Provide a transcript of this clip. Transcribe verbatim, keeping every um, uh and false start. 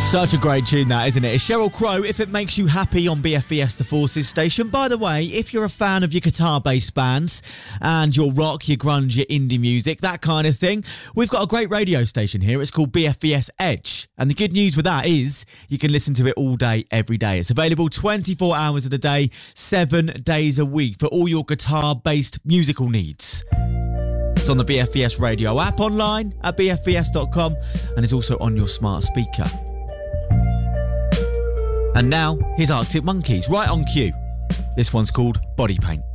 Such a great tune that, isn't it? It's Sheryl Crow, If It Makes You Happy, on B F B S The Forces station. By the way, if you're a fan of your guitar-based bands and your rock, your grunge, your indie music, that kind of thing, we've got a great radio station here. It's called B F B S Edge. And the good news with that is you can listen to it all day, every day. It's available twenty-four hours of the day, seven days a week for all your guitar-based musical needs. It's on the B F B S radio app, online at b f b s dot com, and it's also on your smart speaker. And now, here's Arctic Monkeys, right on cue. This one's called Body Paint.